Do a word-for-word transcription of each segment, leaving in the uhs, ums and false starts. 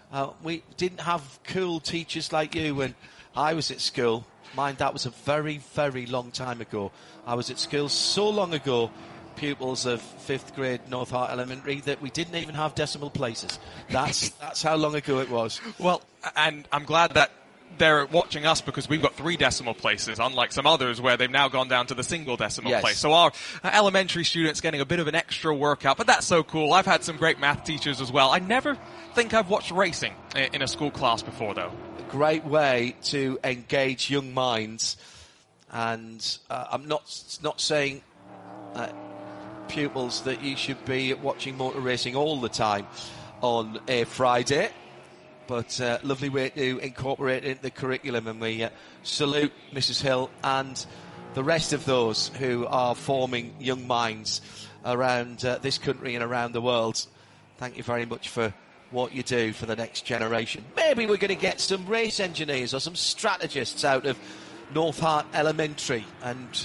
Uh, we didn't have cool teachers like you when I was at school. Mind, that was a very, very long time ago. I was at school so long ago, pupils of fifth grade North Hart Elementary, that we didn't even have decimal places. That's that's how long ago it was. Well, and I'm glad that they're watching us because we've got three decimal places, unlike some others where they've now gone down to the single decimal Yes. place. So our uh, elementary students getting a bit of an extra workout, but that's so cool. I've had some great math teachers as well. I never think I've watched racing in, in a school class before, though. A great way to engage young minds, and uh, I'm not not saying uh, pupils that you should be watching motor racing all the time on a Friday. But uh, lovely way to incorporate it into the curriculum, and we uh, salute Missus Hill and the rest of those who are forming young minds around uh, this country and around the world. Thank you very much for what you do for the next generation. Maybe we're going to get some race engineers or some strategists out of North Hart Elementary, and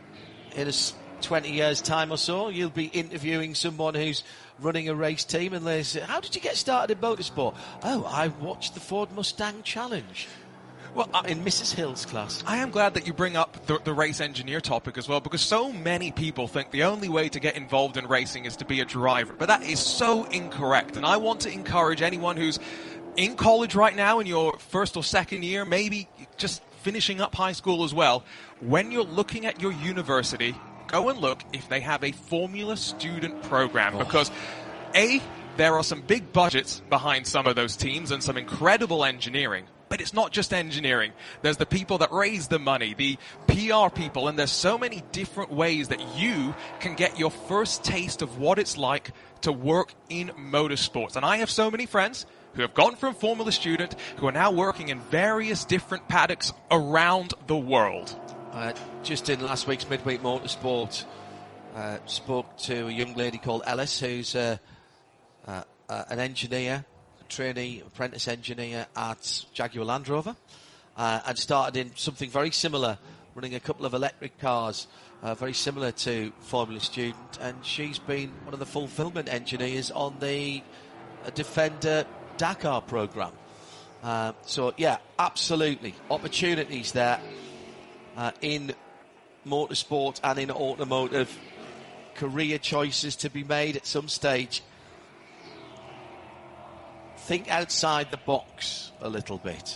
in a twenty years' time or so, you'll be interviewing someone who's running a race team, and they say, how did you get started in motorsport? Oh, I watched the Ford Mustang Challenge. Well, uh, in Missus Hill's class. I am glad that you bring up the, the race engineer topic as well, because so many people think the only way to get involved in racing is to be a driver. But that is so incorrect. And I want to encourage anyone who's in college right now in your first or second year, maybe just finishing up high school as well, when you're looking at your university, go and look if they have a Formula Student program, oh. because A, there are some big budgets behind some of those teams and some incredible engineering. But it's not just engineering. There's the people that raise the money, the P R people, and there's so many different ways that you can get your first taste of what it's like to work in motorsports. And I have so many friends who have gone from Formula Student who are now working in various different paddocks around the world. Uh, just in last week's Midweek Motorsport, uh, spoke to a young lady called Ellis, who's uh, uh, uh, an engineer, trainee apprentice engineer at Jaguar Land Rover, uh, and started in something very similar, running a couple of electric cars, uh, very similar to Formula Student, and she's been one of the fulfillment engineers on the uh, Defender Dakar program. Uh, so yeah, absolutely, opportunities there uh, in motorsport and in automotive, career choices to be made at some stage. Think outside the box a little bit.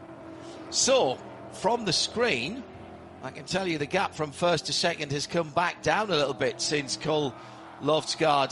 So, from the screen, I can tell you the gap from first to second has come back down a little bit since Cole Loftsgaard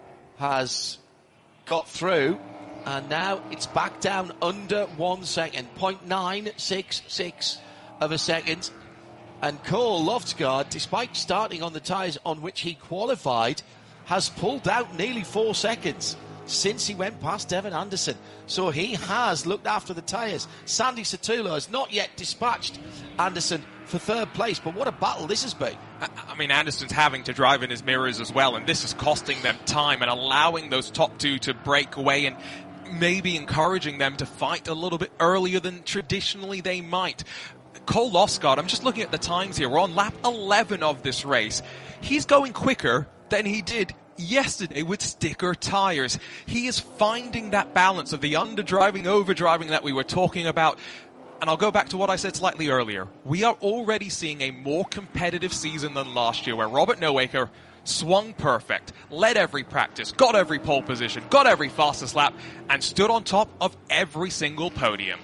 has got through, and now it's back down under one second, zero point nine six six of a second. And Cole Loftsgaard, despite starting on the tyres on which he qualified, has pulled out nearly four seconds since he went past Devin Anderson. So he has looked after the tyres. Sandy Satula has not yet dispatched Anderson for third place, but what a battle this has been. I mean, Anderson's having to drive in his mirrors as well, and this is costing them time and allowing those top two to break away and maybe encouraging them to fight a little bit earlier than traditionally they might. Cole Loftsgaard, I'm just looking at the times here. We're on lap eleven of this race. He's going quicker than he did yesterday with sticker tires. He is finding that balance of the underdriving, overdriving that we were talking about. And I'll go back to what I said slightly earlier. We are already seeing a more competitive season than last year, where Robert Nowaker swung perfect, led every practice, got every pole position, got every fastest lap, and stood on top of every single podium.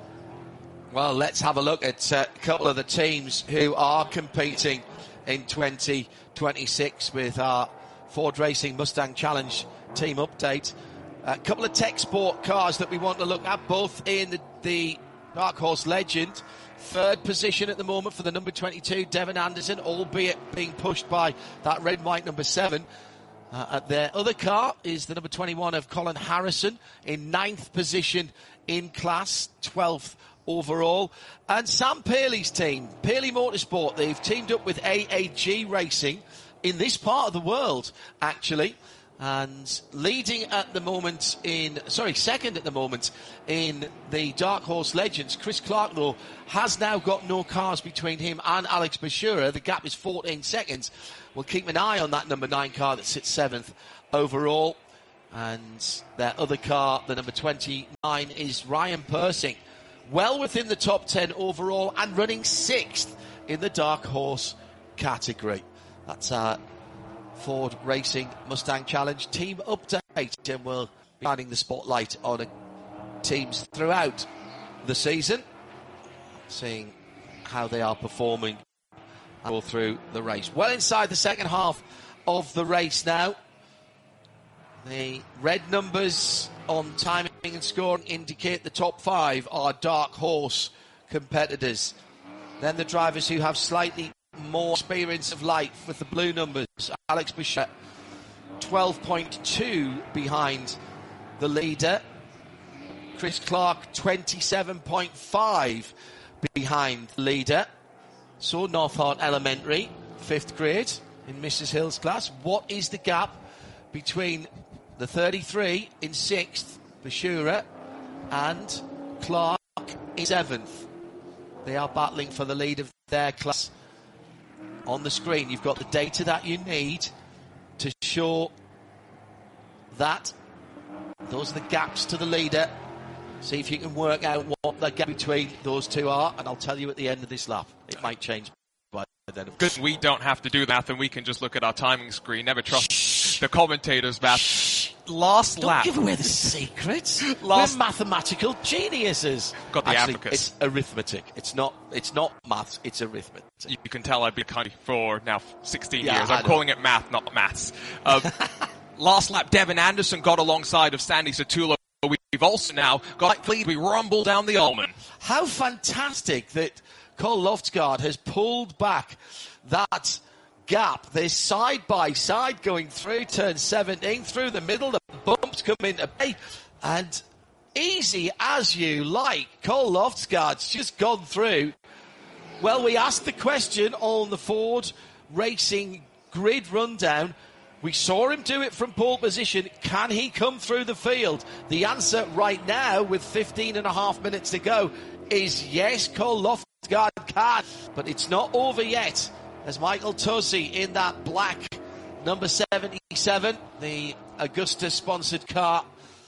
Well, let's have a look at uh, a couple of the teams who are competing in twenty twenty-six with our Ford Racing Mustang Challenge team update. A couple of tech sport cars that we want to look at, both in the, the Dark Horse Legend. Third position at the moment for the number twenty-two, Devin Anderson, albeit being pushed by that red and white number seven. Uh, at their other car is the number twenty-one of Colin Harrison in ninth position in class, twelfth overall. And Sam Paley's team, Paley Motorsport, they've teamed up with A A G Racing in this part of the world, actually, and leading at the moment in, sorry, second at the moment in the Dark Horse Legends. Chris Clark, though, has now got no cars between him and Alex Bashura. The gap is fourteen seconds. We'll keep an eye on that number nine car that sits seventh overall. And their other car, the number twenty-nine, is Ryan Persing. Well within the top ten overall and running sixth in the Dark Horse category. That's our Ford Racing Mustang Challenge team update, and we'll be shining the spotlight on teams throughout the season, seeing how they are performing all through the race. Well inside the second half of the race now. The red numbers on timing and scoring indicate the top five are Dark Horse competitors. Then the drivers who have slightly more experience of life with the blue numbers. Alex Boucher, twelve point two behind the leader. Chris Clark, twenty-seven point five behind the leader. So North Hart Elementary, fifth grade in Missus Hill's class. What is the gap between the thirty-three in sixth, Bashura, and Clark in seventh? They are battling for the lead of their class. On the screen, you've got the data that you need to show that. Those are the gaps to the leader. See if you can work out what the gap between those two are, and I'll tell you at the end of this lap. It might change by then. Good, we don't have to do that, and we can just look at our timing screen. Never trust Shh. the commentators, Matt. Last don't lap. Don't give away the secrets. Last We're mathematical geniuses. Got the Actually, advocates. It's arithmetic. It's not. It's not maths. It's arithmetic. You can tell I've been country for now sixteen yeah, years. I'm calling it math, not maths. Um, last lap, Devin Anderson got alongside of Sandy Satula. We've also now got lead. We rumble down the Ullman. How fantastic that Cole Loftsgaard has pulled back that gap. They're side by side going through turn seventeen, through the middle. The bumps come into play, and easy as you like, Cole Loftsgaard's just gone through. Well, we asked the question on the Ford Racing grid rundown. We saw him do it from pole position. Can he come through the field? The answer right now, with fifteen and a half minutes to go, is yes, Cole Loftsgaard can. But it's not over yet, as Michael Tosi in that black number seventy-seven, the Augusta-sponsored car,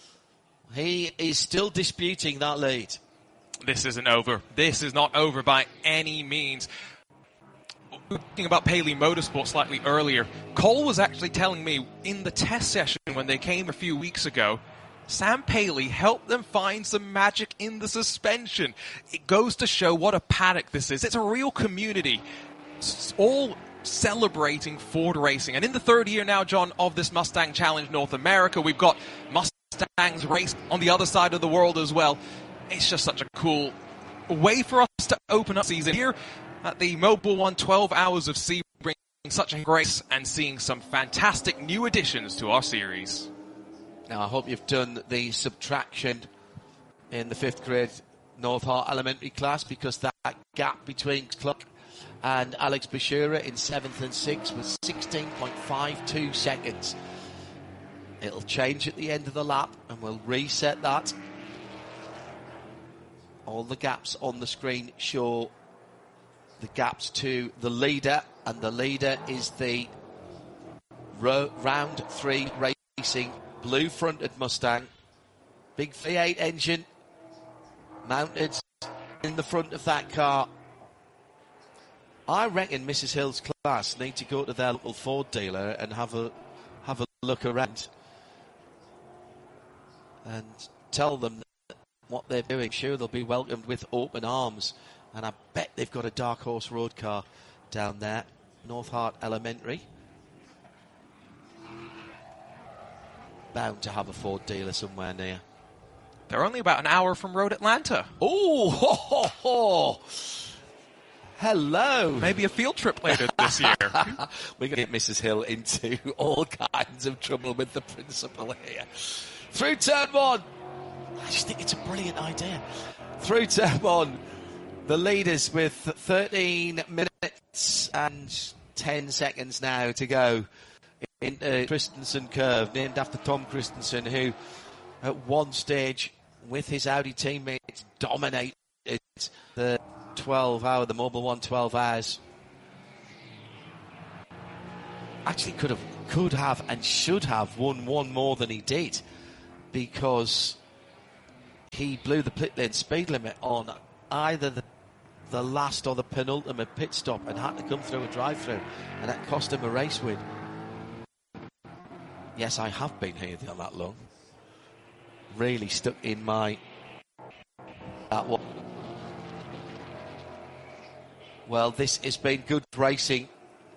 he is still disputing that lead. This isn't over. This is not over by any means. Talking about Paley Motorsport slightly earlier, Cole was actually telling me in the test session when they came a few weeks ago, Sam Paley helped them find some magic in the suspension. It goes to show what a paddock this is. It's a real community. It's all celebrating Ford racing. And in the third year now, John, of this Mustang Challenge North America, we've got Mustangs race on the other side of the world as well. It's just such a cool way for us to open up season here at the Mobil One twelve Hours of Sebring, such a grace and seeing some fantastic new additions to our series. Now, I hope you've done the subtraction in the fifth grade North Hart Elementary class, because that gap between Clark and Alex Bashura in seventh and sixth was sixteen point five two seconds. It'll change at the end of the lap, and we'll reset that. All the gaps on the screen show the gaps to the leader, and the leader is the ro- round three racing blue-fronted Mustang. Big V eight engine mounted in the front of that car. I reckon Missus Hill's class need to go to their local Ford dealer and have a have a look around and tell them what they're doing. Sure, they'll be welcomed with open arms. And I bet they've got a Dark Horse road car down there, North Hart Elementary. Bound to have a Ford dealer somewhere near. They're only about an hour from Road Atlanta. Oh, ho, ho, ho. Hello. Maybe a field trip later this year. We're going to get Missus Hill into all kinds of trouble with the principal here. Through turn one. I just think it's a brilliant idea. Through turn one. The leaders with thirteen minutes and ten seconds now to go into Christensen curve, named after Tom Christensen, who at one stage with his Audi teammates dominated the twelve hour, the Mobil One twelve hours. Actually could have could have and should have won one more than he did, because he blew the pit lane speed limit on either the the last or the penultimate pit stop and had to come through a drive-through, and that cost him a race win. Yes, I have been here that long. Really stuck in my... That one. Well, this has been good racing.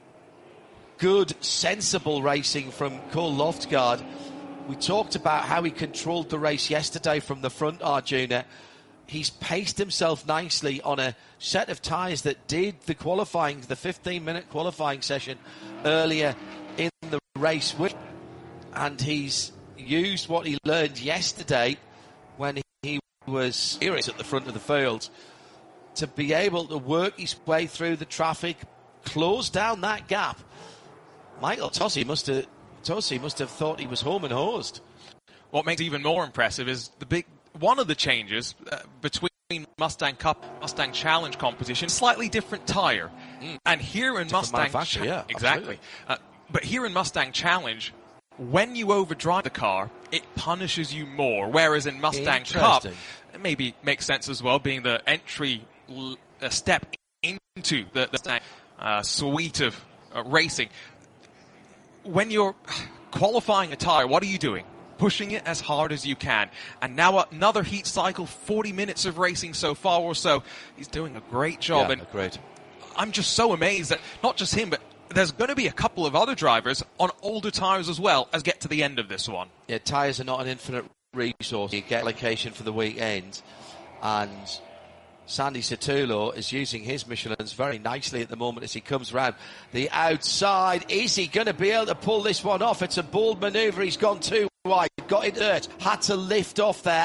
Good, sensible racing from Cole Loftgaard. We talked about how he controlled the race yesterday from the front, Arjuna. He's paced himself nicely on a set of tyres that did the qualifying, the fifteen-minute qualifying session earlier in the race. And he's used what he learned yesterday when he was serious at the front of the field to be able to work his way through the traffic, close down that gap. Michael Tosi must have, Tosi must have thought he was home and horsed. What makes it even more impressive is the big one of the changes uh, between Mustang Cup, Mustang Challenge competition, slightly different tyre. Mm. And here in different Mustang, Cha- yeah, exactly. Uh, but here in Mustang Challenge, when you overdrive the car, it punishes you more. Whereas in Mustang Cup, it maybe makes sense as well, being the entry l- uh, step into the, the uh, suite of uh, racing. When you're qualifying a tyre, what are you doing? Pushing it as hard as you can. And now another heat cycle, forty minutes of racing so far or so. He's doing a great job. Yeah, and great. I'm just so amazed that not just him, but there's going to be a couple of other drivers on older tyres as well as get to the end of this one. Yeah, tyres are not an infinite resource. You get allocation for the weekend. And Sandy Satulo is using his Michelins very nicely at the moment as he comes round the outside. Is he going to be able to pull this one off? It's a bold manoeuvre. He's gone too wide. Got it hurt. Had to lift off there.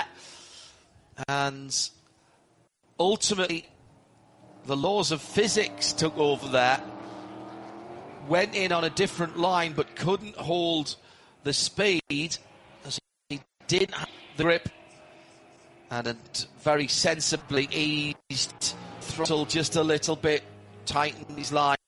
And ultimately, the laws of physics took over there. Went in on a different line but couldn't hold the speed as he didn't have the grip. And very sensibly eased throttle just a little bit, tightened his line.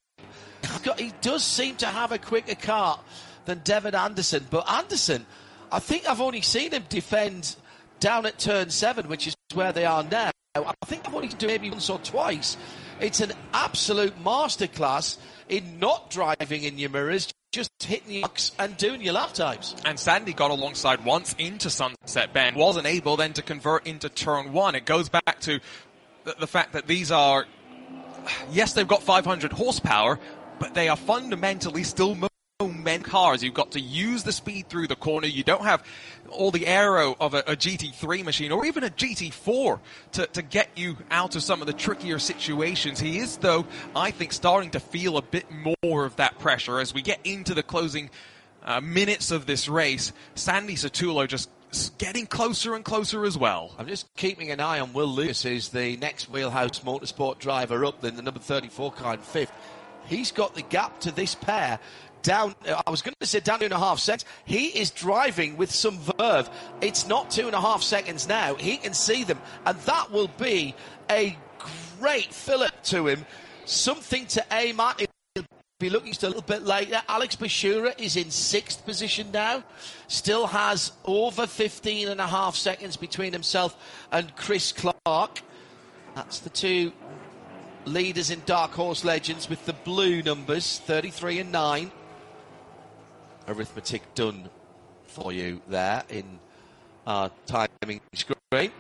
He does seem to have a quicker car than Devin Anderson, but Anderson, I think I've only seen him defend down at turn seven, which is where they are now. I think I've only done maybe once or twice. It's an absolute masterclass in not driving in your mirrors, just hitting your marks and doing your lap times. And Sandy got alongside once into Sunset Bend, wasn't able then to convert into turn one. It goes back to the, the fact that these are, yes, they've got five hundred horsepower, but they are fundamentally still men cars. You've got to use the speed through the corner. You don't have all the aero of a, a G T three machine or even a G T four to, to get you out of some of the trickier situations. He is, though, I think, starting to feel a bit more of that pressure as we get into the closing uh, minutes of this race. Sandy Satulo just getting closer and closer as well. I'm just keeping an eye on Will Lucas, who's the next Wheelhouse Motorsport driver up, then the number thirty-four car in fifth. He's got the gap to this pair down, I was going to say down two and a half seconds. He is driving with some verve. It's not two and a half seconds now. He can see them, and that will be a great fillip to him. Something to aim at. He'll be looking just a little bit later. Alex Bashura is in sixth position now. Still has over fifteen and a half seconds between himself and Chris Clark. That's the two leaders in Dark Horse Legends with the blue numbers, thirty-three and nine. Arithmetic done for you there in our timing screen.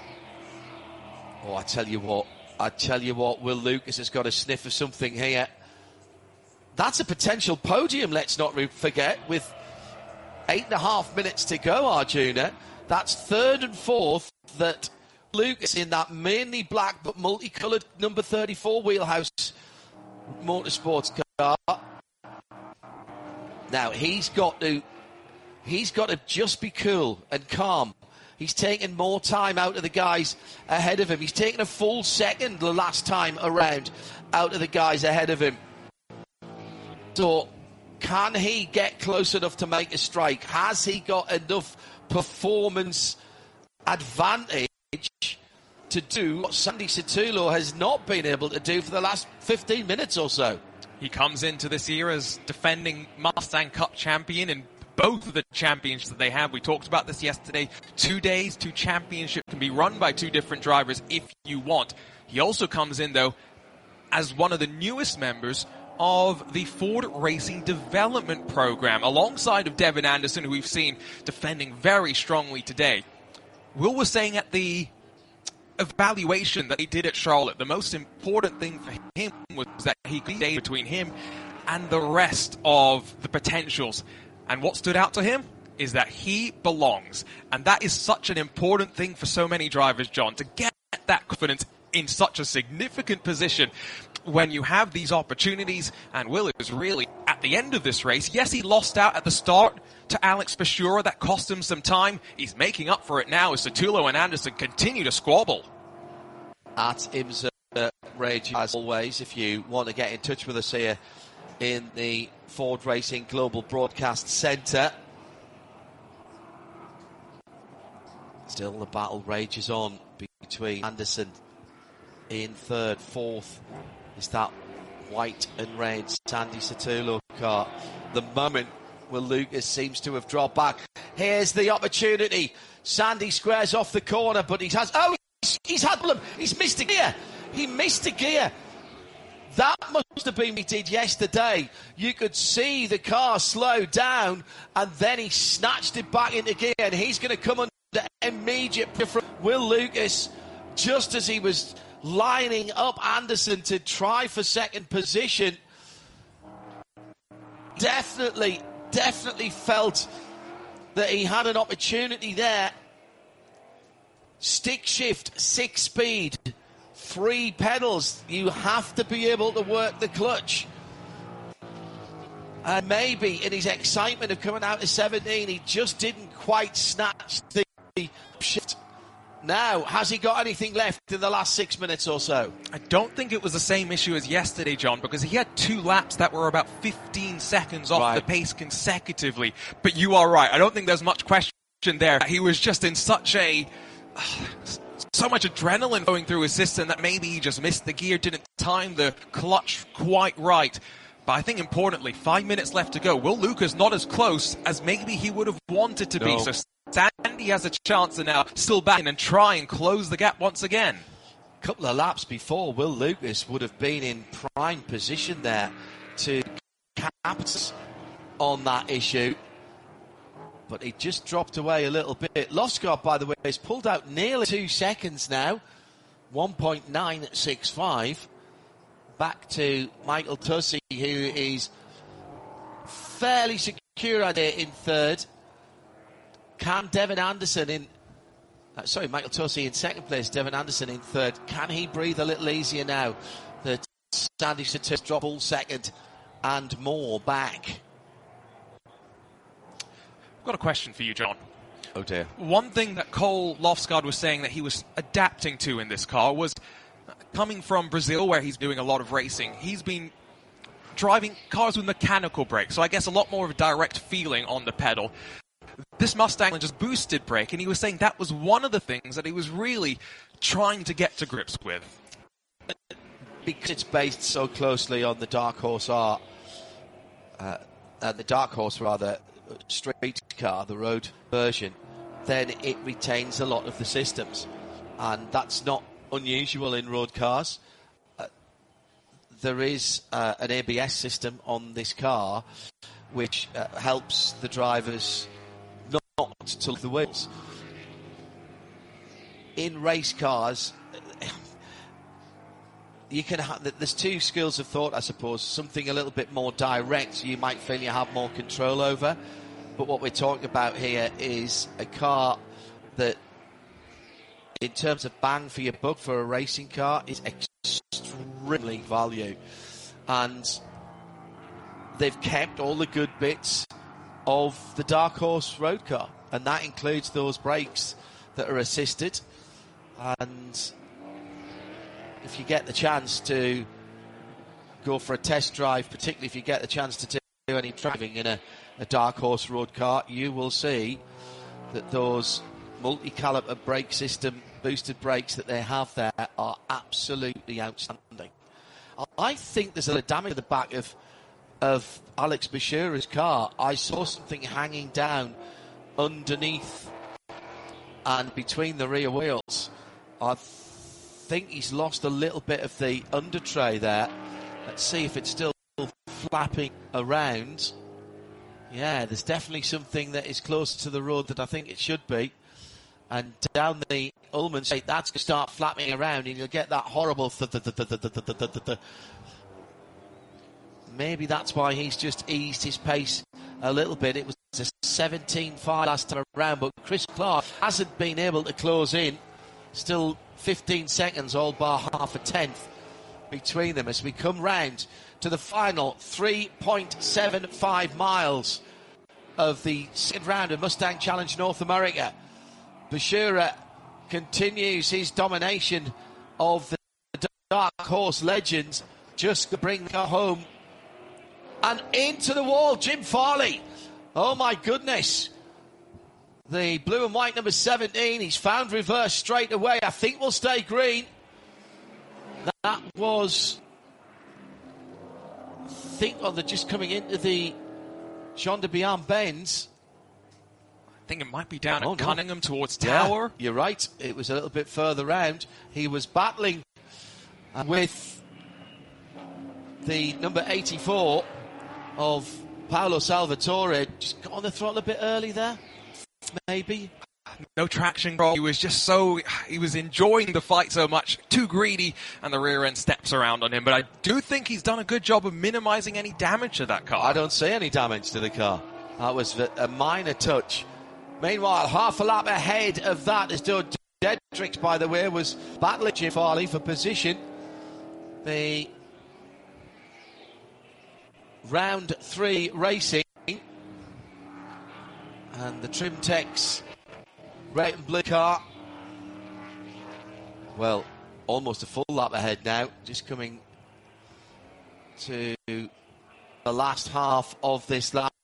Oh, I tell you what, I tell you what, Will Lucas has got a sniff of something here. That's a potential podium, let's not forget, with eight and a half minutes to go, Arjuna. That's third and fourth that Lucas in that mainly black but multicoloured number thirty-four Wheelhouse Motorsports car. Now he's got to he's got to just be cool and calm. He's taking more time out of the guys ahead of him. He's taken a full second the last time around out of the guys ahead of him. So can he get close enough to make a strike? Has he got enough performance advantage to do what Sandy Satulo has not been able to do for the last fifteen minutes or so? He comes into this year as defending Mustang Cup champion in both of the championships that they have. We talked about this yesterday. Two days, two championships can be run by two different drivers if you want. He also comes in, though, as one of the newest members of the Ford Racing Development Program, alongside of Devin Anderson, who we've seen defending very strongly today. Will was saying at the evaluation that he did at Charlotte, the most important thing for him was that he could stay between him and the rest of the potentials. And what stood out to him is that he belongs. And that is such an important thing for so many drivers, John, to get that confidence in such a significant position when you have these opportunities. And Will is really at the end of this race. Yes, he lost out at the start to Alex Pashura. That cost him some time. He's making up for it now as Satullo and Anderson continue to squabble. At IMSA Rage, as always, if you want to get in touch with us here in the Ford Racing Global Broadcast Centre. Still the battle rages on between Anderson in third. Fourth is that white and red Sandy Satullo car. The moment Will Lucas seems to have dropped back. Here's the opportunity. Sandy squares off the corner, but he has... Oh, he's, he's had them. He's missed a gear. He missed a gear. That must have been what he did yesterday. You could see the car slow down, and then he snatched it back into gear, and he's going to come under immediate pressure from Will Lucas, just as he was lining up Anderson to try for second position. Definitely, definitely felt that he had an opportunity there. Stick shift, six speed. Three pedals. You have to be able to work the clutch. And maybe in his excitement of coming out to seventeen, he just didn't quite snatch the shift. Now, has he got anything left in the last six minutes or so? I don't think it was the same issue as yesterday, John, because he had two laps that were about fifteen seconds off right. the pace consecutively. But you are right. I don't think there's much question there. He was just in such a... Uh, so much adrenaline going through his system that maybe he just missed the gear, didn't time the clutch quite right. But I think importantly, five minutes left to go. Will Lucas not as close as maybe he would have wanted to no. be. So Sandy has a chance to now still back in and try and close the gap once again. A couple of laps before, Will Lucas would have been in prime position there to capitalize on that issue. But he just dropped away a little bit. Lofsgaard, by the way, has pulled out nearly two seconds now. one point nine six five. Back to Michael Tussey, who is fairly secure out there in third. Can Devin Anderson in... Uh, sorry, Michael Tussey in second place. Devin Anderson in third. Can he breathe a little easier now that Sandy Satullo dropped all second and more back? I've got a question for you, John. Oh dear. One thing that Cole Lofsgaard was saying that he was adapting to in this car was coming from Brazil, where he's doing a lot of racing. He's been driving cars with mechanical brakes, so I guess a lot more of a direct feeling on the pedal. This Mustang just boosted brake, and he was saying that was one of the things that he was really trying to get to grips with. Because it's based so closely on the Dark Horse R, uh, uh, the Dark Horse rather, street car, the road version, then it retains a lot of the systems, and that's not unusual in road cars. Uh, there is uh, an A B S system on this car which uh, helps the drivers not to leave the wheels. In race cars, you can ha- there's two schools of thought, I suppose. Something a little bit more direct you might feel you have more control over, but what we're talking about here is a car that, in terms of bang for your buck for a racing car, is extremely value, and they've kept all the good bits of the Dark Horse road car, and that includes those brakes that are assisted. And if you get the chance to go for a test drive, particularly if you get the chance to do any driving in a, a Dark Horse road car, you will see that those multi-caliper brake system boosted brakes that they have there are absolutely outstanding. I think there's a damage to the back of of Alex Bashira's car. I saw something hanging down underneath and between the rear wheels. I think he's lost a little bit of the under tray there. Let's see if it's still flapping around. Yeah, there's definitely something that is closer to the road than I think it should be. And down the Ullman straight, that's going to start flapping around, and you'll get that horrible... Th- th- th- th- th- th- th- th- th- th- Maybe that's why he's just eased his pace a little bit. It was a seventeen five last time around, but Chris Clark hasn't been able to close in. Still fifteen seconds, all bar half a tenth between them as we come round to the final three point seven five miles of the second round of Mustang Challenge North America. Bashira continues his domination of the Dark Horse Legends, just to bring her home. And into the wall, Jim Farley. Oh my goodness. The blue and white number seventeen, he's found reverse straight away. I think we'll stay green. That was, I think, oh, they're just coming into the Jean de Bihan bends. I think it might be down oh, at no. Cunningham towards Tower. Yeah, you're right. It was a little bit further round. He was battling with the number eighty-four of Paolo Salvatore. Just got on the throttle a bit early there, maybe. No traction control. He was just so, he was enjoying the fight so much, too greedy, and the rear end steps around on him. But I do think he's done a good job of minimizing any damage to that car. I don't see any damage to the car. That was a minor touch. Meanwhile, half a lap ahead of that is Doug Dedricks, by the way, was battling Jim Farley for position. The round three racing, and the Trimtex red and blue car, well, almost a full lap ahead now, just coming to the last half of this lap.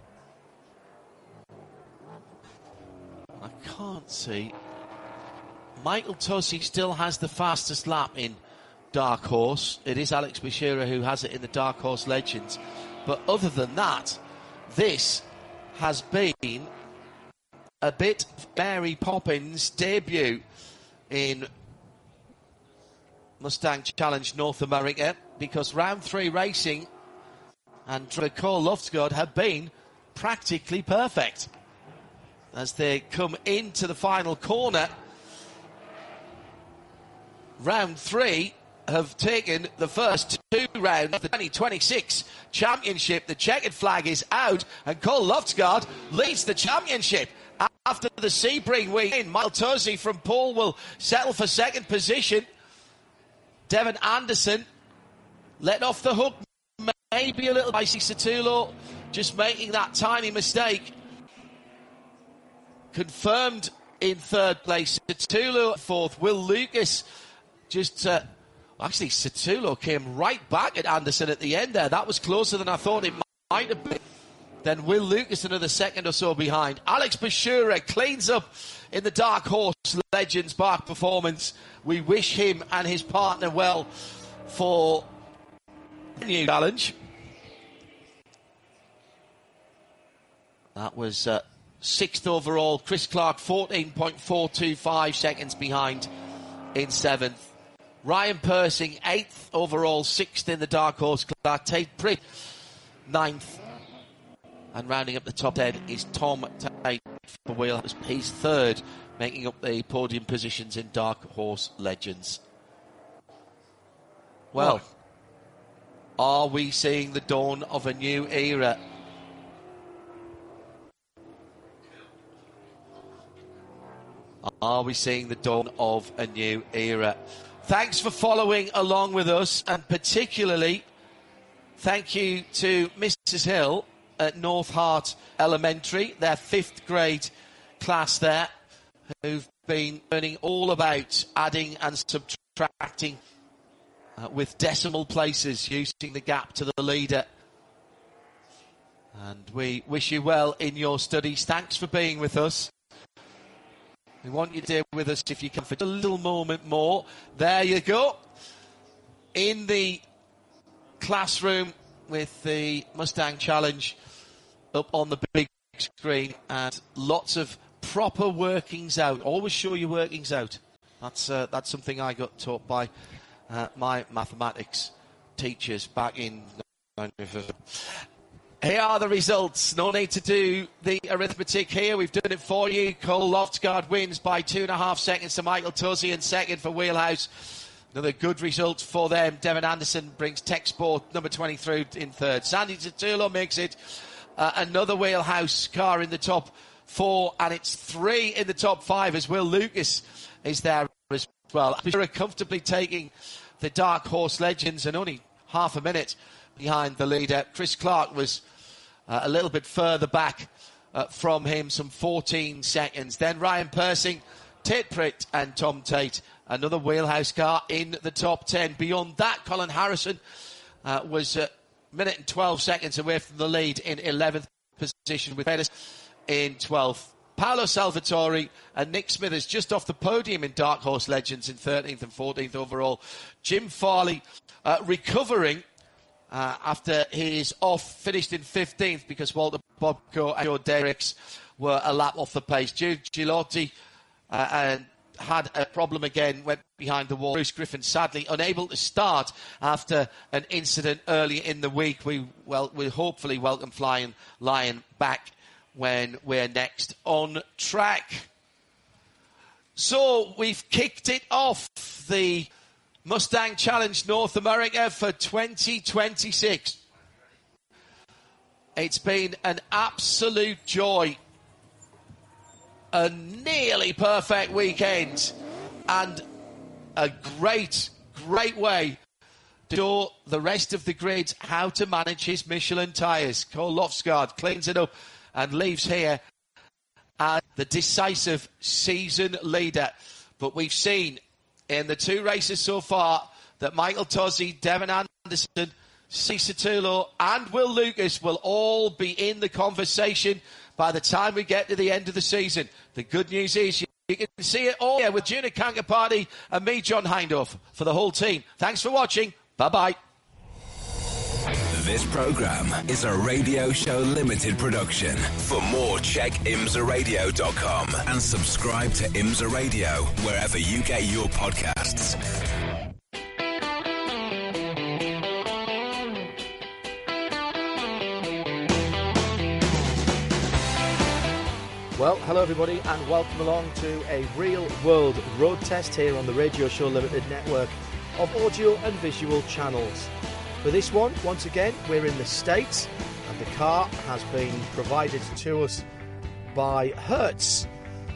I can't see. Michael Tosi still has the fastest lap in Dark Horse. It is Alex Bashira who has it in the Dark Horse Legends. But other than that, this has been a bit of Mary Poppins' debut in Mustang Challenge North America, because round three racing and Cole Loftsgaard have been practically perfect. As they come into the final corner, round three have taken the first two rounds of the twenty twenty-six championship. The checkered flag is out, and Cole Loftsgaard leads the championship. After the Sebring win, Michael Tosi from Paul will settle for second position. Devon Anderson let off the hook, maybe a little by Satulo, just making that tiny mistake. Confirmed in third place. Satulo fourth. Will Lucas just... Uh, actually, Satulo came right back at Anderson at the end there. That was closer than I thought it might have been. Then Will Lucas another second or so behind. Alex Bashira cleans up in the Dark Horse Legends Park performance. We wish him and his partner well for the new challenge. That was uh, sixth overall. Chris Clark, fourteen point four two five seconds behind in seventh. Ryan Persing, eighth overall, sixth in the Dark Horse class. Tate Pritt, ninth. And rounding up the top ten is Tom Tate for Wheelhouse. He's third, making up the podium positions in Dark Horse Legends. Well, are we seeing the dawn of a new era? Are we seeing the dawn of a new era? Thanks for following along with us, and particularly thank you to Missus Hill at North Hart Elementary, their fifth grade class there, who've been learning all about adding and subtracting uh, with decimal places, using the gap to the leader. And we wish you well in your studies. Thanks for being with us. We want you to stay with us if you can for a little moment more. There you go. In the classroom with the Mustang Challenge up on the big screen, and lots of proper workings out. Always show your workings out. That's uh, that's something I got taught by uh, my mathematics teachers back in ninety-five. Here are the results. No need to do the arithmetic here. We've done it for you. Cole Loftsgaard wins by two and a half seconds to Michael Tuzzi, and second for Wheelhouse. Another good result for them. Devin Anderson brings Tech Sport number twenty through in third. Sandy Titulo makes it uh, another Wheelhouse car in the top four, and it's three in the top five as Will Lucas is there as well. We're comfortably taking the Dark Horse Legends, and only half a minute behind the leader. Chris Clark was uh, a little bit further back uh, from him, some fourteen seconds. Then Ryan Persing, Tate Pritt and Tom Tate, another Wheelhouse car in the top ten. Beyond that, Colin Harrison uh, was a minute and twelve seconds away from the lead in eleventh position, with Pettis in twelfth. Paolo Salvatore and Nick Smithers just off the podium in Dark Horse Legends in thirteenth and fourteenth overall. Jim Farley uh, recovering Uh, after his off, finished in fifteenth because Walter Bobko and Joe Derricks were a lap off the pace. Jude Gilotti uh, and had a problem again, went behind the wall. Bruce Griffin sadly unable to start after an incident early in the week. We well, we hopefully welcome Flying Lion back when we're next on track. So we've kicked it off, the Mustang Challenge North America for twenty twenty-six. It's been an absolute joy. A nearly perfect weekend. And a great, great way to show the rest of the grid how to manage his Michelin tyres. Cole Loftsgaard cleans it up and leaves here as the decisive season leader. But we've seen in the two races so far that Michael Tozzi, Devin Anderson, Cesar Tulo and Will Lucas will all be in the conversation by the time we get to the end of the season. The good news is you, you can see it all here with Juna Kangaparty and me, John Hindhaugh, for the whole team. Thanks for watching. Bye-bye. This programme is a Radio Show Limited production. For more, check imsa radio dot com and subscribe to IMSA Radio wherever you get your podcasts. Well, hello everybody and welcome along to a real world road test here on the Radio Show Limited network of audio and visual channels. For this one, once again, we're in the States, and the car has been provided to us by Hertz.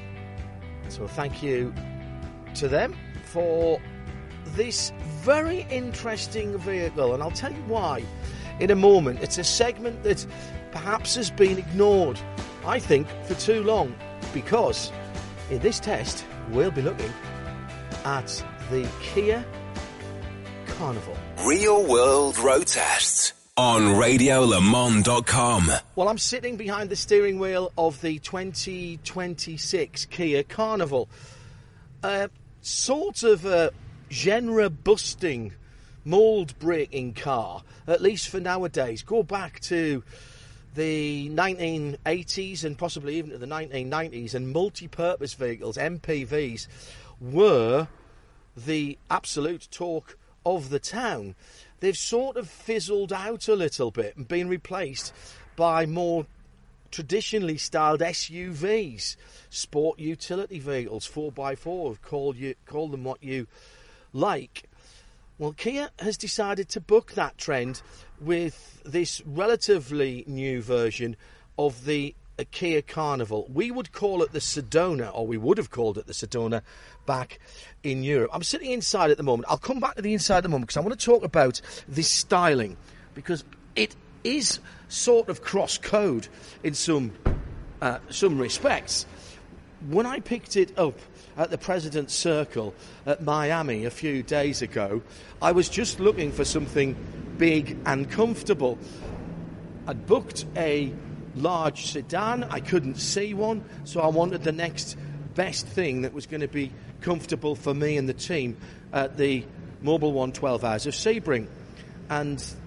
So thank you to them for this very interesting vehicle, and I'll tell you why in a moment. It's a segment that perhaps has been ignored, I think, for too long, because in this test, we'll be looking at the Kia Carnival. Real World Road Tests on radio le mans dot com. Well, I'm sitting behind the steering wheel of the twenty twenty-six Kia Carnival. Uh, sort of a genre-busting, mould-breaking car, at least for nowadays. Go back to the nineteen eighties and possibly even to the nineteen nineties, and multi-purpose vehicles, M P Vs, were the absolute talk of the town. They've sort of fizzled out a little bit and been replaced by more traditionally styled S U Vs, sport utility vehicles, four by four, call you call them what you like. Well, Kia has decided to buck that trend with this relatively new version of the uh, Kia Carnival. We would call it the Sedona, or we would have called it the Sedona back in Europe. I'm sitting inside at the moment. I'll come back to the inside at the moment because I want to talk about this styling, because it is sort of cross-code in some uh, some respects. When I picked it up at the President's Circle at Miami a few days ago, I was just looking for something big and comfortable. I'd booked a large sedan. I couldn't see one, so I wanted the next best thing that was going to be comfortable for me and the team at the Mobil One twelve Hours of Sebring. And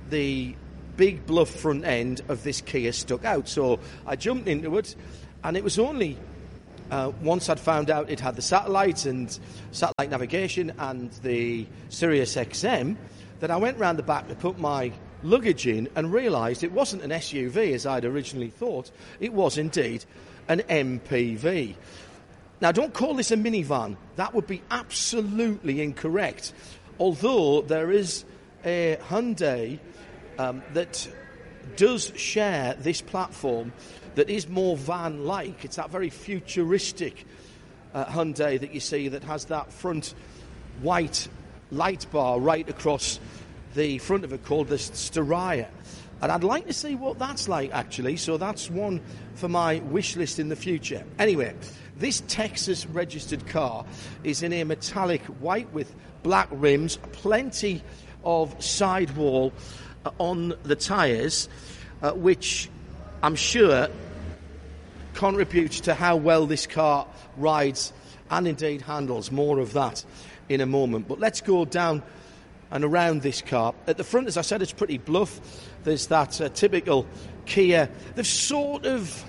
the big bluff front end of this Kia stuck out. So I jumped into it, and it was only uh, once I'd found out it had the satellites and satellite navigation and the Sirius X M that I went round the back to put my luggage in and realised it wasn't an S U V as I'd originally thought. It was indeed an M P V. Now, don't call this a minivan. That would be absolutely incorrect. Although there is a Hyundai um, that does share this platform that is more van-like. It's that very futuristic uh, Hyundai that you see that has that front white light bar right across the front of it called the Staria. And I'd like to see what that's like, actually. So that's one for my wish list in the future. Anyway, this Texas-registered car is in a metallic white with black rims, plenty of sidewall uh, on the tyres, uh, which I'm sure contributes to how well this car rides and indeed handles. More of that in a moment. But let's go down and around this car. At the front, as I said, it's pretty bluff. There's that uh, typical Kia. They've sort of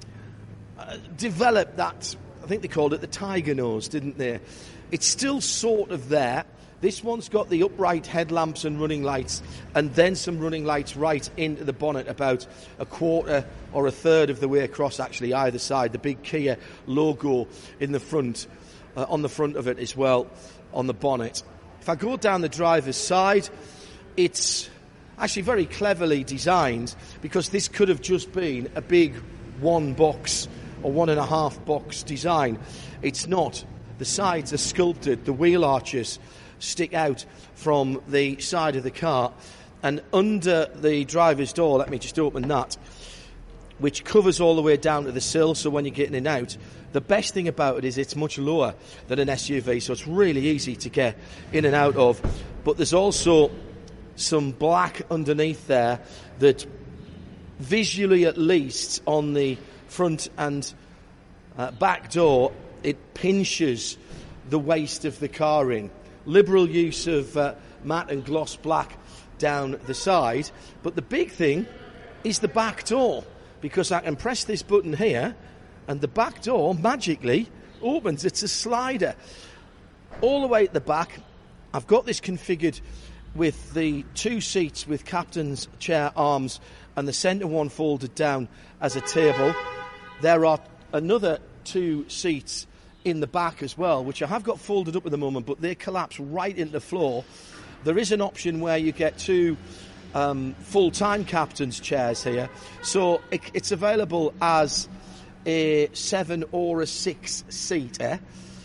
uh, developed that, I think they called it the tiger nose, didn't they? It's still sort of there. This one's got the upright headlamps and running lights, and then some running lights right into the bonnet, about a quarter or a third of the way across, actually, either side. The big Kia logo in the front, uh, on the front of it as well, on the bonnet. If I go down the driver's side, it's actually very cleverly designed, because this could have just been a big one box or one and a half box design. It's not. The sides are sculpted, the wheel arches stick out from the side of the car, and under the driver's door, let me just open that, which covers all the way down to the sill, so when you're getting in and out, the best thing about it is it's much lower than an S U V, so it's really easy to get in and out of. But there's also some black underneath there that visually, at least on the front and uh, back door, it pinches the waist of the car in. Liberal use of uh, matte and gloss black down the side. But the big thing is the back door, because I can press this button here and the back door magically opens. It's a slider. All the way at the back, I've got this configured with the two seats with captain's chair arms and the centre one folded down as a table. There are another two seats in the back as well, which I have got folded up at the moment, but they collapse right into the floor. There is an option where you get two um, full-time captain's chairs here, so it, it's available as a seven or a six-seater.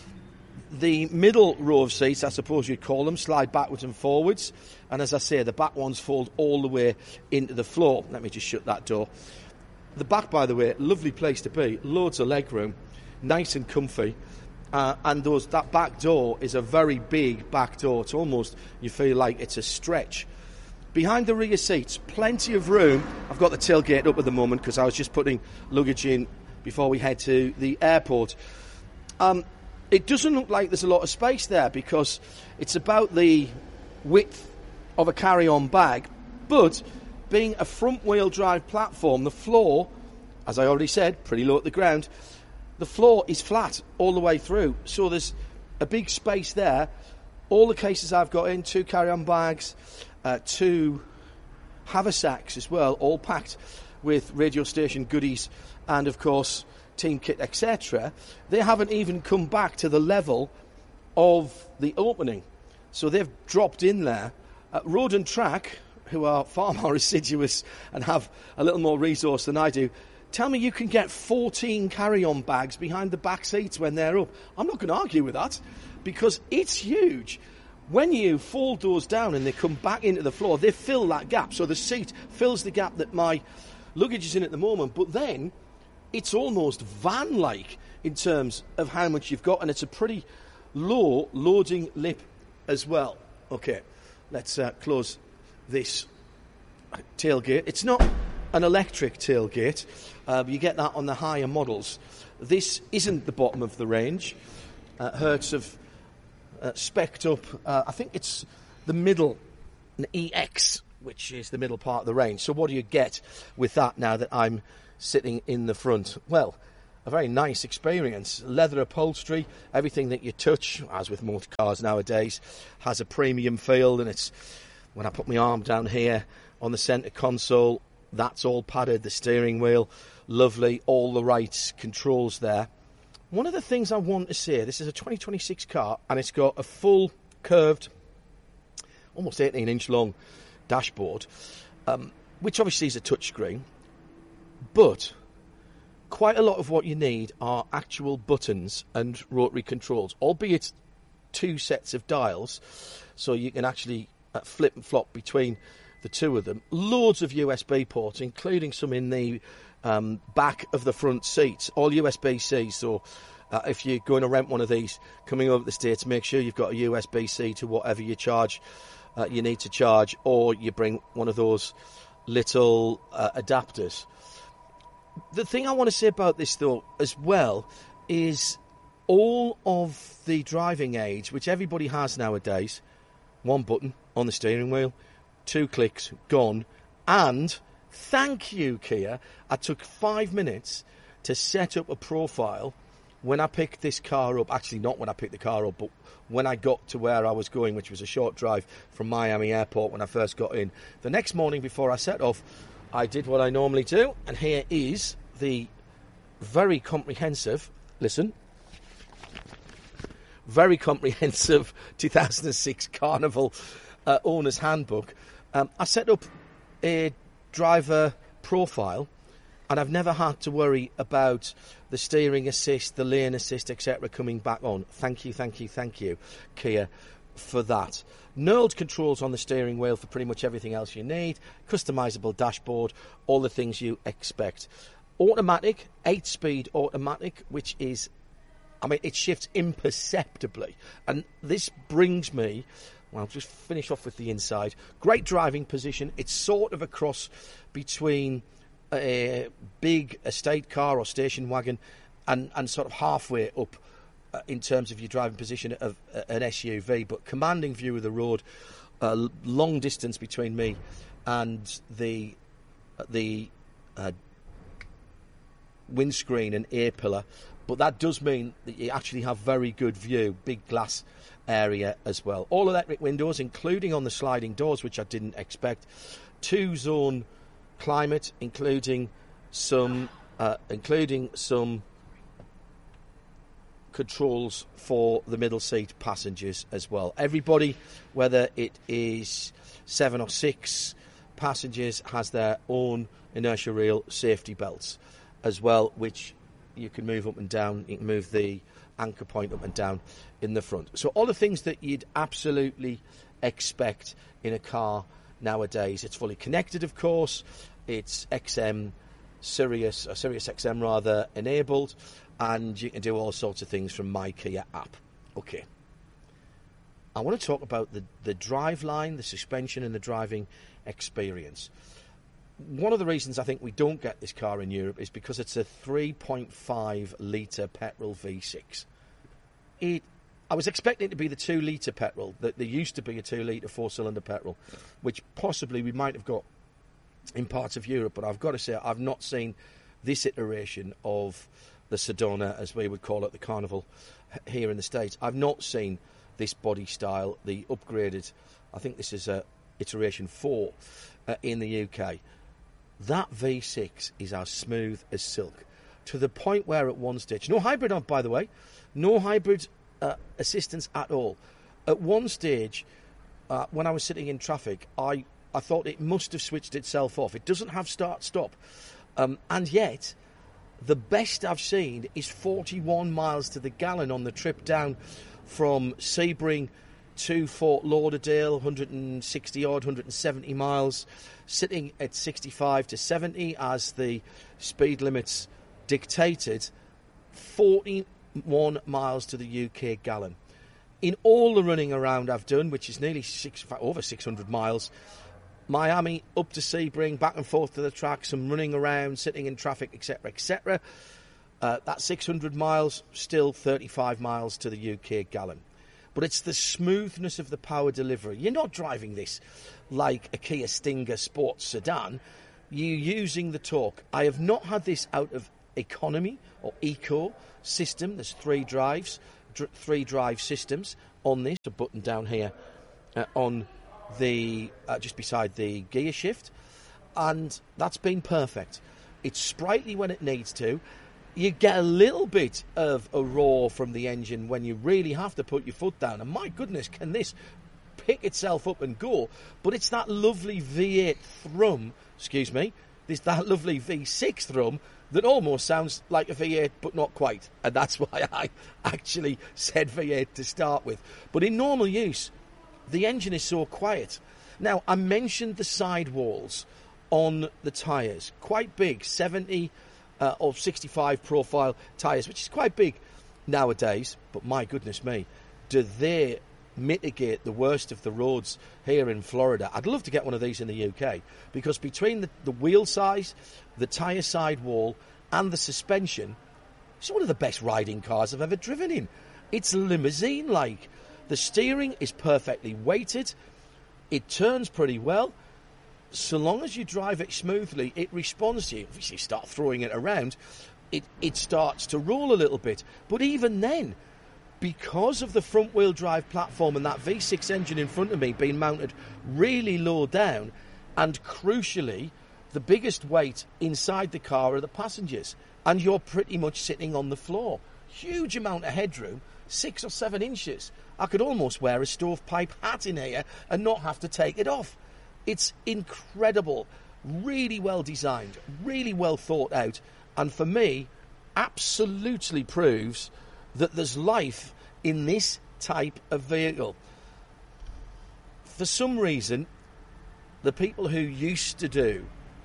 The middle row of seats, I suppose you'd call them, slide backwards and forwards, and as I say, the back ones fold all the way into the floor. Let me just shut that door. The back, by the way, lovely place to be, loads of leg room, nice and comfy. Uh, and those that back door is a very big back door. It's almost, you feel like it's a stretch. Behind the rear seats, plenty of room. I've got the tailgate up at the moment because I was just putting luggage in before we head to the airport. Um, it doesn't look like there's a lot of space there because it's about the width of a carry-on bag. But being a front-wheel drive platform, the floor, as I already said, pretty low at the ground, the floor is flat all the way through, so there's a big space there. All the cases I've got in, two carry-on bags, uh, two haversacks as well, all packed with radio station goodies and, of course, team kit, et cetera. They haven't even come back to the level of the opening, so they've dropped in there. Uh, Road and Track, who are far more assiduous and have a little more resource than I do, tell me you can get fourteen carry-on bags behind the back seats when they're up. I'm not going to argue with that because it's huge. When you fold those down and they come back into the floor, they fill that gap. So the seat fills the gap that my luggage is in at the moment, but then it's almost van-like in terms of how much you've got, and it's a pretty low loading lip as well. Okay, let's uh, close this tailgate. It's not an electric tailgate. Uh, you get that on the higher models. This isn't the bottom of the range. Uh, Hertz have uh, spec'd up, uh, I think it's the middle, an E X which is the middle part of the range. So what do you get with that now that I'm sitting in the front? Well, a very nice experience. Leather upholstery, everything that you touch, as with most cars nowadays, has a premium feel. And it's, when I put my arm down here on the centre console, that's all padded. The steering wheel, lovely, all the right controls there. One of the things I want to say, this is a twenty twenty-six car, and it's got a full curved, almost eighteen inch long dashboard, um, which obviously is a touchscreen, but quite a lot of what you need are actual buttons and rotary controls, albeit two sets of dials, so you can actually uh, flip and flop between the two of them. Loads of U S B ports, including some in the um, back of the front seats, all U S B C. So uh, if you're going to rent one of these coming over the States, make sure you've got a U S B C to whatever you charge, uh, you need to charge, or you bring one of those little uh, adapters. The thing I want to say about this, though, as well, is all of the driving aids, which everybody has nowadays, one button on the steering wheel, two clicks, gone. And thank you, Kia. I took five minutes to set up a profile when I picked this car up. Actually, not when I picked the car up, but when I got to where I was going, which was a short drive from Miami Airport when I first got in. The next morning before I set off, I did what I normally do, and here is the very comprehensive, listen, very comprehensive two thousand six Carnival uh, Owner's Handbook. Um, I set up a driver profile, and I've never had to worry about the steering assist, the lane assist, et cetera coming back on. Thank you, thank you, thank you, Kia, for that. Knurled controls on the steering wheel for pretty much everything else you need. Customisable dashboard, all the things you expect. Automatic, eight-speed automatic, which is, I mean, it shifts imperceptibly. And this brings me, well, I'll just finish off with the inside. Great driving position. It's sort of a cross between a big estate car or station wagon and, and sort of halfway up uh, in terms of your driving position of uh, an S U V, but commanding view of the road, uh, long distance between me and the uh, the uh, windscreen and A-pillar, but that does mean that you actually have very good view, big glass area as well. All electric windows, including on the sliding doors, which I didn't expect. Two-zone climate, including some, uh, including some controls for the middle seat passengers as well. Everybody, whether it is seven or six passengers, has their own inertia reel safety belts as well, which you can move up and down. You can move the anchor point up and down in the front. So all the things that you'd absolutely expect in a car nowadays. It's fully connected, of course. It's X M Sirius, or Sirius X M rather, enabled, and you can do all sorts of things from My Kia app. Okay. I want to talk about the, the drive line, the suspension and the driving experience. One of the reasons I think we don't get this car in Europe is because it's a three point five litre petrol V six. It, I was expecting it to be the two litre petrol. That there used to be a two litre four-cylinder petrol, which possibly we might have got in parts of Europe, but I've got to say I've not seen this iteration of the Sedona, as we would call it, the Carnival, here in the States. I've not seen this body style, the upgraded, I think this is a iteration four uh, in the U K. That V six is as smooth as silk, to the point where at one stage, no hybrid on, by the way, no hybrid uh, assistance at all. At one stage, uh, when I was sitting in traffic, I, I thought it must have switched itself off. It doesn't have start-stop. Um, and yet, the best I've seen is forty-one miles to the gallon on the trip down from Sebring to Fort Lauderdale, one hundred sixty odd, one hundred seventy miles, sitting at sixty-five to seventy as the speed limits dictated, forty-one miles to the U K gallon. In all the running around I've done, which is nearly six, over six hundred miles, Miami up to Sebring, back and forth to the track, some running around, sitting in traffic, et cetera, et cetera. Uh, that six hundred miles, still thirty-five miles to the U K gallon. but it's the smoothness of the power delivery. You're not driving this like a Kia Stinger sports sedan. You're using the torque. I have not had this out of economy or eco system. There's three drives, dr- three drive systems on this. A button down here uh, on the uh, just beside the gear shift, and that's been perfect. It's sprightly when it needs to. You get a little bit of a roar from the engine when you really have to put your foot down, and my goodness, can this pick itself up and go. But it's that lovely V eight thrum, excuse me, this that lovely V six thrum that almost sounds like a V eight, but not quite. And that's why I actually said V eight to start with. But in normal use, the engine is so quiet. Now, I mentioned the sidewalls on the tyres. Quite big, seventy uh, or sixty-five profile tyres, which is quite big nowadays. But my goodness me, do they mitigate the worst of the roads here in Florida. I'd love to get one of these in the U K, because between the, the wheel size, the tyre sidewall and the suspension, it's one of the best riding cars I've ever driven in. It's limousine-like. The steering is perfectly weighted. It turns pretty well. So long as you drive it smoothly, it responds to you. If you start throwing it around, it, it starts to roll a little bit. But even then, because of the front-wheel drive platform and that V six engine in front of me being mounted really low down, and crucially, the biggest weight inside the car are the passengers, and you're pretty much sitting on the floor. Huge amount of headroom, six or seven inches. I could almost wear a stovepipe hat in here and not have to take it off. It's incredible, really well designed, really well thought out, and for me, absolutely proves that there's life in this type of vehicle. For some reason, the people who used to do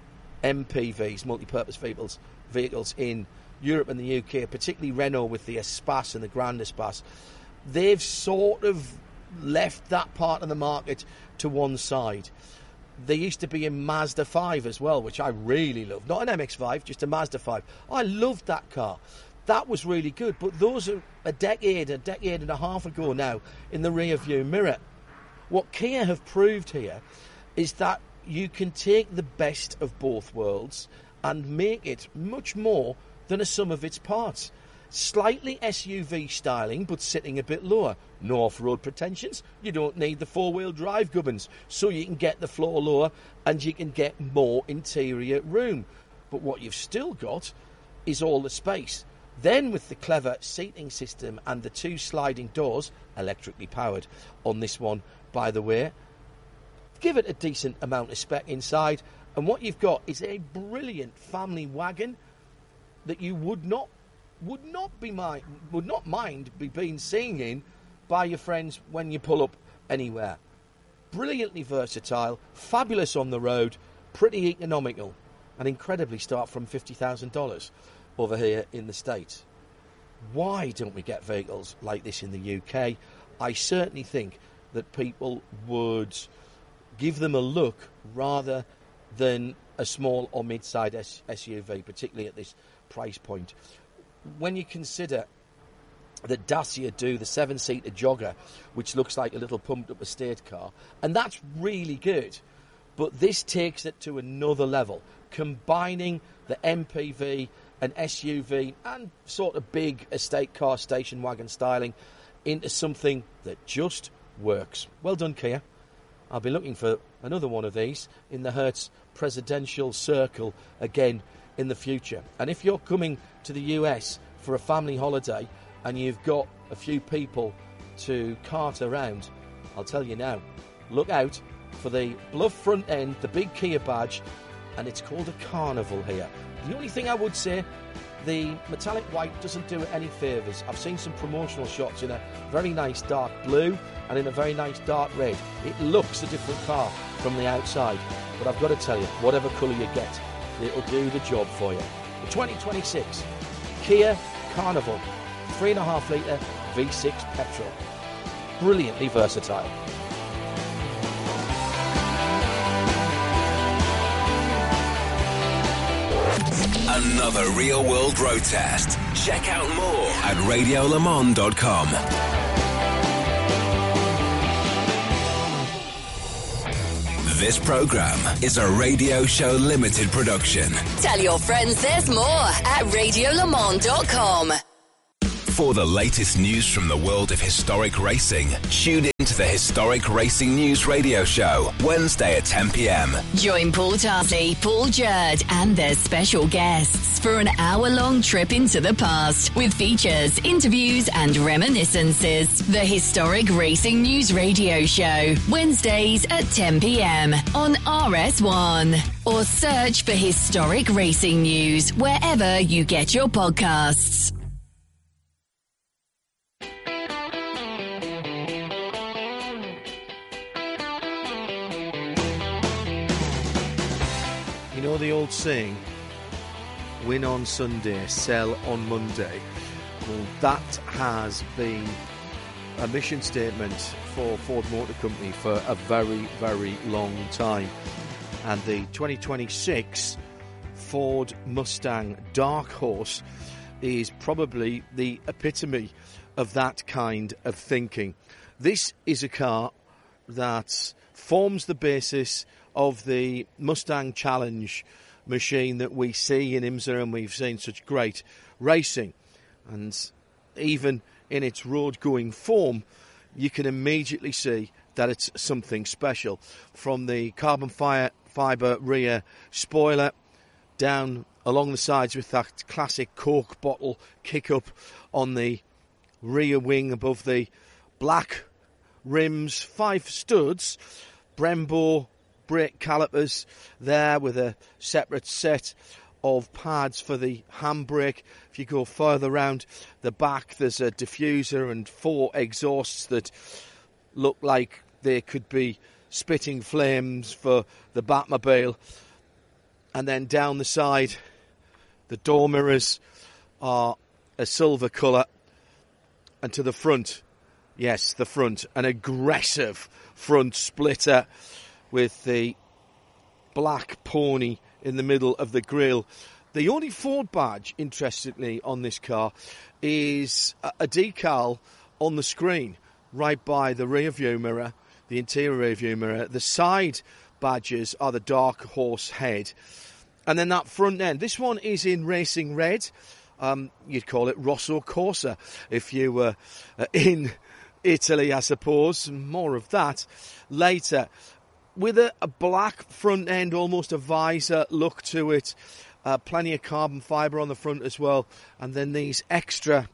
M P Vs, multi-purpose vehicles, vehicles in Europe and the U K, particularly Renault with the Espace and the Grand Espace, they've sort of left that part of the market to one side. They used to be in Mazda five as well, which I really love. Not an M X five, just a Mazda five. I loved that car. That was really good, but those are a decade, a decade and a half ago now in the rear view mirror. What Kia have proved here is that you can take the best of both worlds and make it much more than a sum of its parts. Slightly S U V styling, but sitting a bit lower. No off-road pretensions. You don't need the four-wheel drive gubbins, so you can get the floor lower and you can get more interior room. But what you've still got is all the space. Then with the clever seating system and the two sliding doors, electrically powered on this one, by the way, give it a decent amount of spec inside, and what you've got is a brilliant family wagon that you would not would not be mind would not mind be being seen in by your friends when you pull up anywhere. Brilliantly versatile, fabulous on the road, pretty economical, and incredibly start from fifty thousand dollars over here in the States. Why don't we get vehicles like this in the U K? I certainly think that people would give them a look rather than a small or mid-sized S U V, particularly at this price point. When you consider that Dacia do the seven-seater jogger, which looks like a little pumped-up estate car, and that's really good, but this takes it to another level, combining the M P V and S U V and sort of big estate car station wagon styling into something that just works. Well done, Kia. I'll be looking for another one of these in the Hertz presidential circle again in the future. And if you're coming to the U S for a family holiday and you've got a few people to cart around, I'll tell you now, look out for the bluff front end, the big Kia badge, and it's called a Carnival here. The only thing I would say, the metallic white doesn't do it any favours. I've seen some promotional shots in a very nice dark blue and in a very nice dark red. It looks a different car from the outside, but I've got to tell you, whatever colour you get, it'll do the job for you. The twenty twenty-six Kia Carnival, three and a half litre V six petrol. Brilliantly versatile. Another real world road test. Check out more at radio le mans dot com. This program is a Radio Show Limited production. Tell your friends there's more at radio le mans dot com. For the latest news from the world of historic racing, tune in to the Historic Racing News Radio Show, Wednesday at ten p.m. Join Paul Tarsley, Paul Jerd, and their special guests for an hour-long trip into the past with features, interviews, and reminiscences. The Historic Racing News Radio Show, Wednesdays at ten p.m. on R S one. Or search for Historic Racing News wherever you get your podcasts. You know the old saying, win on Sunday, sell on Monday. Well, that has been a mission statement for Ford Motor Company for a very, very long time. And the twenty twenty-six Ford Mustang Dark Horse is probably the epitome of that kind of thinking. This is a car that forms the basis of the Mustang Challenge machine that we see in IMSA, and we've seen such great racing. And even in its road-going form, you can immediately see that it's something special. From the carbon fire, fibre rear spoiler down along the sides with that classic Coke bottle kick-up on the rear wing above the black rims, five studs, Brembo brake calipers there with a separate set of pads for the handbrake. If you go further round the back, there's a diffuser and four exhausts that look like they could be spitting flames for the Batmobile. And then down the side, the door mirrors are a silver colour. And to the front, yes, the front, an aggressive front splitter with the black pony in the middle of the grille. The only Ford badge, interestingly, on this car is a decal on the screen right by the rear view mirror, the interior rear view mirror. The side badges are the Dark Horse head. And then that front end, this one is in racing red. Um, you'd call it Rosso Corsa if you were uh, in Italy, I suppose. More of that later. With a, a black front end, almost a visor look to it. Uh, plenty of carbon fibre on the front as well. And then these extra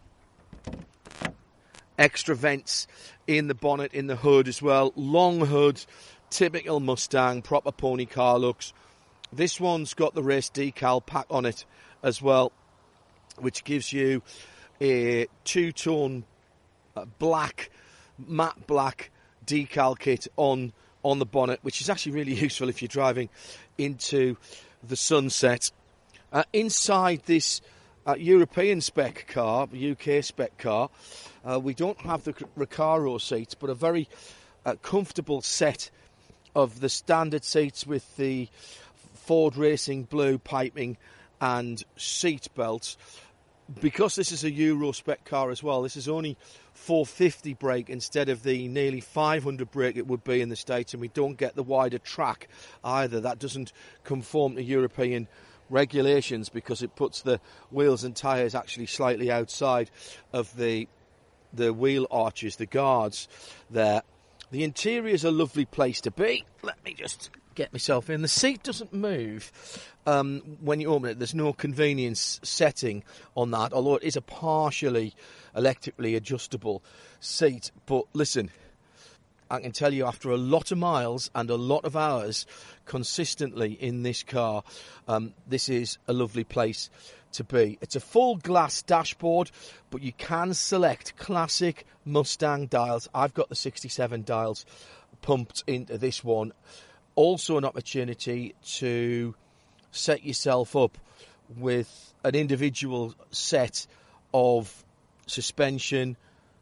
extra vents in the bonnet, in the hood as well. Long hood, typical Mustang, proper pony car looks. This one's got the race decal pack on it as well, which gives you a two-tone uh, black, matte black decal kit on on the bonnet, which is actually really useful if you're driving into the sunset. Uh, inside this uh, European spec car, U K spec car, uh, we don't have the Recaro seats, but a very uh, comfortable set of the standard seats with the Ford Racing blue piping and seat belts. Because this is a Euro spec car as well, this is only four fifty brake instead of the nearly five hundred brake it would be in the States, and we don't get the wider track either. That doesn't conform to European regulations because it puts the wheels and tyres actually slightly outside of the the wheel arches, the guards there. The interior is a lovely place to be. Let me just get myself in. The seat doesn't move um, when you open it. There's no convenience setting on that, although it is a partially electrically adjustable seat. But listen, I can tell you after a lot of miles and a lot of hours consistently in this car, um, this is a lovely place to be. It's a full glass dashboard, but you can select classic Mustang dials. I've got the sixty-seven dials pumped into this one. Also an opportunity to set yourself up with an individual set of suspension,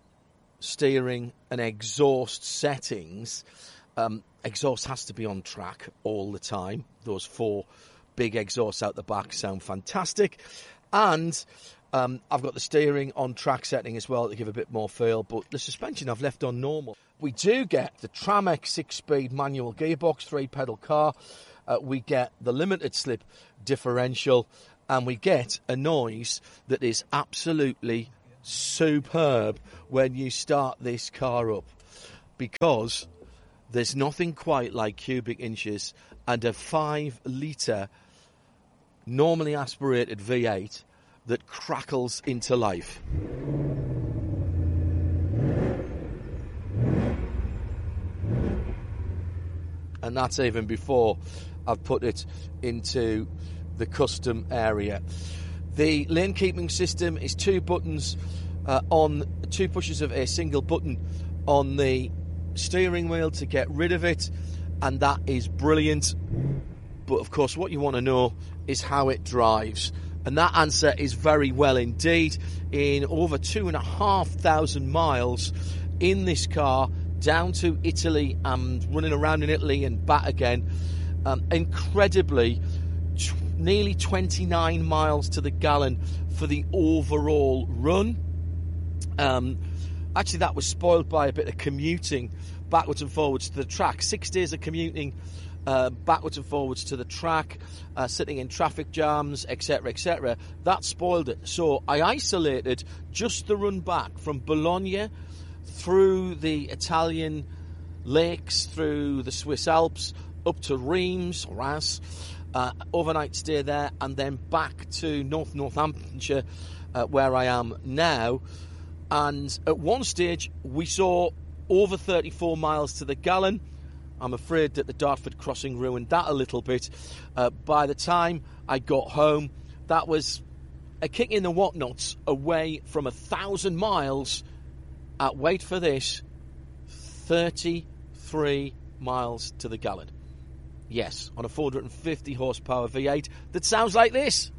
steering and exhaust settings. Um, exhaust has to be on track all the time. Those four big exhausts out the back sound fantastic. And um, I've got the steering on track setting as well to give a bit more feel, but the suspension I've left on normal. we do get the Tramex six-speed manual gearbox, three-pedal car. Uh, we get the limited slip differential, and we get a noise that is absolutely superb when you start this car up, because there's nothing quite like cubic inches and a five litre normally aspirated V eight that crackles into life. And that's even before I've put it into the custom area. The lane keeping system is two buttons uh, on two pushes of a single button on the steering wheel to get rid of it, and that is brilliant. But of course, what you want to know is how it drives, and that answer is very well indeed. In over two and a half thousand miles in this car, down to Italy and running around in Italy and back again, um, incredibly, t- nearly twenty-nine miles to the gallon for the overall run. Um, actually, that was spoiled by a bit of commuting backwards and forwards to the track. Six days of commuting uh, backwards and forwards to the track, uh, sitting in traffic jams, et cetera, et cetera. That spoiled it. So I isolated just the run back from Bologna through the Italian lakes, through the Swiss Alps, up to Reims, Reims, uh, overnight stay there, and then back to North Northamptonshire, uh, where I am now. And at one stage, we saw over thirty-four miles to the gallon. I'm afraid that the Dartford crossing ruined that a little bit. Uh, by the time I got home, that was a kick in the whatnots away from a thousand miles at, wait for this, thirty-three miles to the gallon. Yes, on a four hundred fifty horsepower V eight that sounds like this.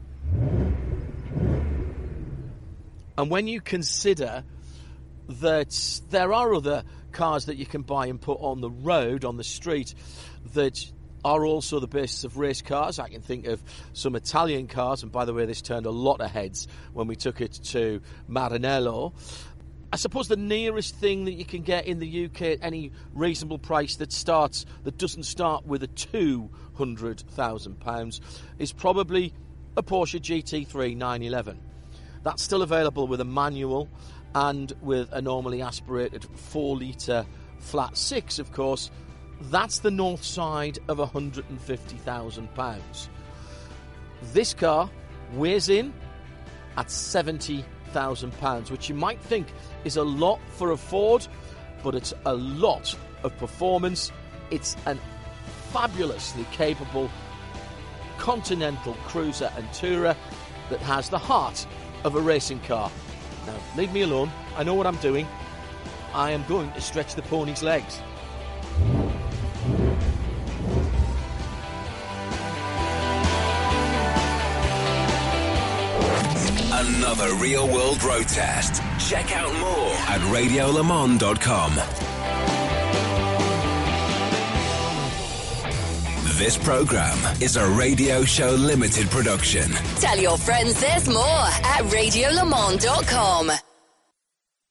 And when you consider that there are other cars that you can buy and put on the road, on the street, that are also the basis of race cars. I can think of some Italian cars, and by the way, this turned a lot of heads when we took it to Maranello. I suppose the nearest thing that you can get in the U K at any reasonable price that starts, that doesn't start with a two hundred thousand pounds is probably a Porsche G T three nine eleven. That's still available with a manual and with a normally aspirated four litre flat six, of course. That's the north side of one hundred fifty thousand pounds. This car weighs in at seventy thousand pounds, which you might think is a lot for a Ford, but it's a lot of performance. It's a fabulously capable Continental cruiser and tourer that has the heart of a racing car. Now, leave me alone. I know what I'm doing. I am going to stretch the pony's legs. Another real-world road test. Check out more at radio le mans dot com. This program is a Radio Show Limited production. Tell your friends there's more at radio le mans dot com.